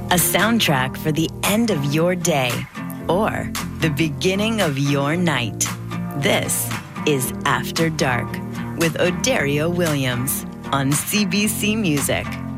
a soundtrack for the end of your day or the beginning of your night. This is After Dark with Odario Williams on CBC Music.